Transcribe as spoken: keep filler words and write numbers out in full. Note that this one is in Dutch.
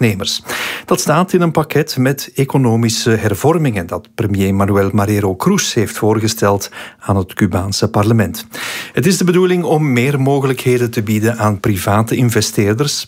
werknemers. Dat staat in een pakket met economische hervormingen dat premier Manuel Marrero Cruz heeft voorgesteld aan het Cubaanse parlement. Het is de bedoeling om meer mogelijkheden te bieden aan private investeerders